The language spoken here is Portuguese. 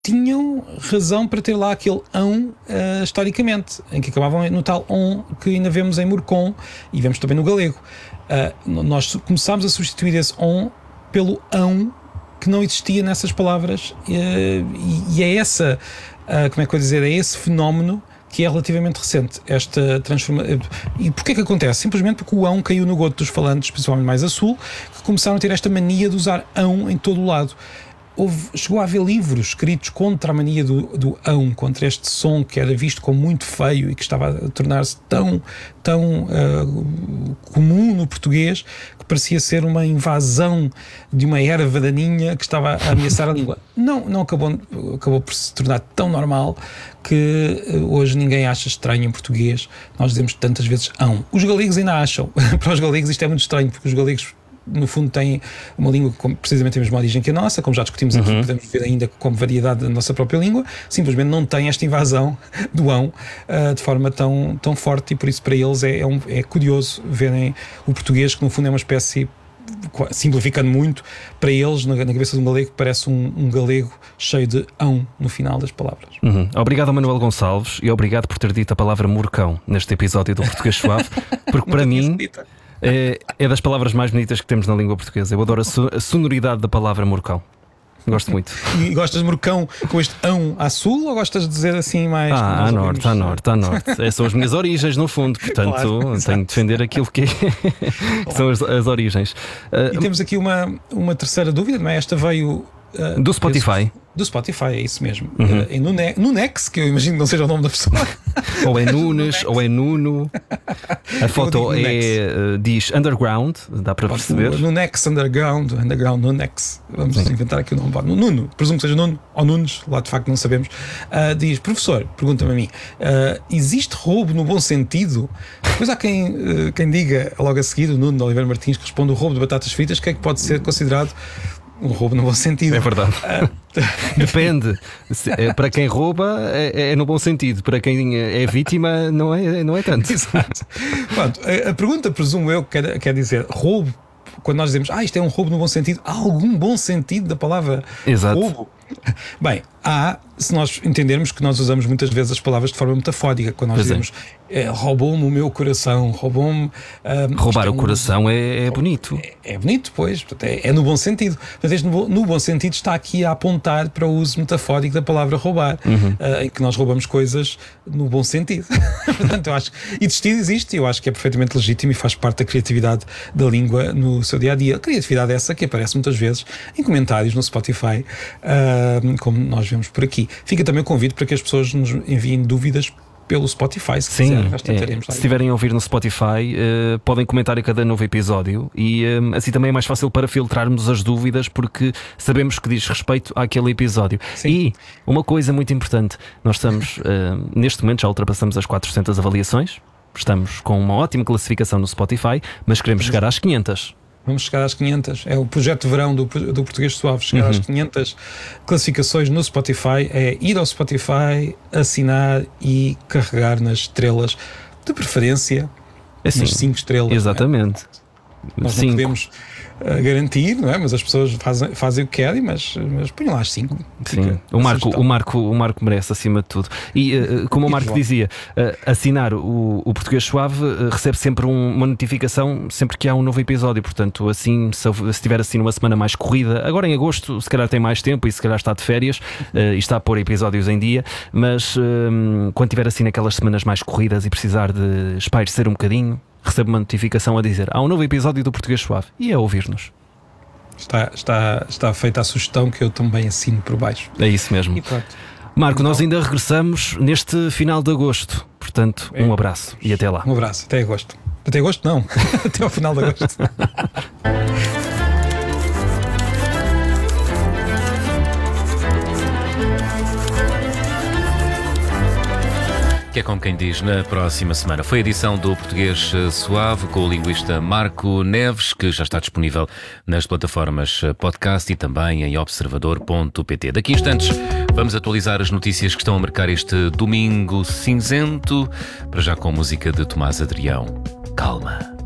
tinham razão para ter lá aquele ão historicamente, em que acabavam no tal on que ainda vemos em Murcon e vemos também no galego. Nós começámos a substituir esse on pelo ão que não existia nessas palavras, e é essa, como é que eu vou dizer, é esse fenómeno que é relativamente recente, esta transformação. E porquê que acontece? Simplesmente porque o ão caiu no gosto dos falantes, principalmente mais a sul, que começaram a ter esta mania de usar ão em todo o lado. Chegou a haver livros escritos contra a mania do ão, contra este som que era visto como muito feio e que estava a tornar-se tão comum no português, que parecia ser uma invasão de uma erva daninha que estava a ameaçar a língua. Não acabou por se tornar tão normal que hoje ninguém acha estranho em português. Nós dizemos tantas vezes ão. Os galegos ainda acham. Para os galegos isto é muito estranho, porque os galegos no fundo têm uma língua com precisamente a mesma origem que a nossa, como já discutimos aqui, podemos ver ainda como variedade da nossa própria língua, simplesmente não tem esta invasão do ão de forma tão forte, e por isso para eles é curioso verem o português, que no fundo é uma espécie, simplificando muito, para eles, na cabeça de um galego, parece um galego cheio de ão no final das palavras. Obrigado, Manuel Gonçalves, e obrigado por ter dito a palavra Murcão neste episódio do Português Suave, porque para mim é das palavras mais bonitas que temos na língua portuguesa. Eu adoro a sonoridade da palavra Murcão. Gosto muito. E gostas de Murcão com este ão à sul, ou gostas de dizer assim mais... À norte. São as minhas origens, no fundo. Portanto, claro, tenho de defender aquilo que são as origens. E temos aqui uma terceira dúvida, não é? Esta veio... do Spotify. Do Spotify, é isso mesmo. No Nex, que eu imagino que não seja o nome da pessoa. Ou é Nunes, ou é Nuno. A foto diz Underground, dá para perceber. No Nex, Underground no Nex. Vamos inventar aqui o nome. No Nuno, presumo que seja Nuno ou Nunes, lá de facto não sabemos. Diz: professor, pergunta-me a mim, existe roubo no bom sentido? Depois há quem diga logo a seguir, o Nuno de Oliveira Martins, que responde: o roubo de batatas fritas, que é que pode ser considerado um roubo no bom sentido? É verdade. Depende. Para quem rouba é no bom sentido. Para quem é vítima não é tanto. Exato. Pronto, a pergunta, presumo eu, quer dizer roubo. Quando nós dizemos isto é um roubo no bom sentido, há algum bom sentido da palavra roubo? Bem, se nós entendermos que nós usamos muitas vezes as palavras de forma metafórica, quando nós dizemos roubou-me o meu coração, roubou-me... Roubar o coração é bonito. É bonito, pois, é no bom sentido. Portanto, este no bom sentido está aqui a apontar para o uso metafórico da palavra roubar, em que nós roubamos coisas no bom sentido. Portanto, eu acho que existir existe, eu acho que é perfeitamente legítimo e faz parte da criatividade da língua no seu dia-a-dia. A criatividade é essa que aparece muitas vezes em comentários no Spotify, como nós vemos por aqui. Fica também o convite para que as pessoas nos enviem dúvidas pelo Spotify, se quiserem. Nós tentaremos se estiverem a ouvir no Spotify, podem comentar a cada novo episódio, e assim também é mais fácil para filtrarmos as dúvidas, porque sabemos que diz respeito àquele episódio. Sim. E uma coisa muito importante, nós estamos neste momento já ultrapassamos as 400 avaliações, estamos com uma ótima classificação no Spotify, mas queremos chegar às 500. Vamos chegar às 500, é o projeto de verão do Português Suave, chegar às 500 classificações no Spotify. É ir ao Spotify, assinar e carregar nas estrelas, de preferência nas 5 estrelas. Exatamente. Nós não podemos garantir, não é? Mas as pessoas fazem o que querem, mas ponham lá as 5. Sim. O Marco merece, acima de tudo. E como o Marco dizia, assinar o Português Suave recebe sempre uma notificação sempre que há um novo episódio. Portanto, assim, se tiver assim numa semana mais corrida, agora em agosto, se calhar tem mais tempo e se calhar está de férias e está a pôr episódios em dia, mas quando tiver assim naquelas semanas mais corridas e precisar de espairecer um bocadinho, recebe uma notificação a dizer: há um novo episódio do Português Suave, e é ouvir-nos. Está feita a sugestão, que eu também assino por baixo. É isso mesmo. E pronto. Marco, nós ainda regressamos neste final de agosto. Portanto, um abraço e até lá. Um abraço, até agosto. Até agosto não, até ao final de agosto. Que é como quem diz, na próxima semana. Foi a edição do Português Suave com o linguista Marco Neves, que já está disponível nas plataformas podcast e também em observador.pt. Daqui a instantes vamos atualizar as notícias que estão a marcar este domingo cinzento, para já com música de Tomás Adrião. Calma.